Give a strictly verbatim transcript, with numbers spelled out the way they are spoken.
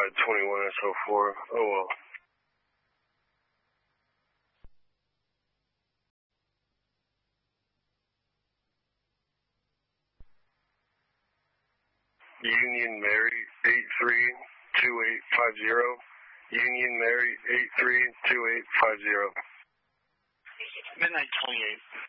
July twenty-one S oh four. Oh well. Union Mary eight three two eight five zero. Union Mary eight three two eight five zero. Midnight twenty-eight.